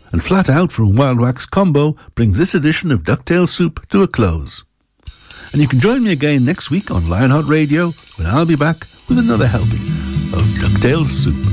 And Flat Out from Wild Wax Combo brings this edition of DuckTales Soup to a close. And you can join me again next week on Lionheart Radio when I'll be back with another helping of DuckTales Soup.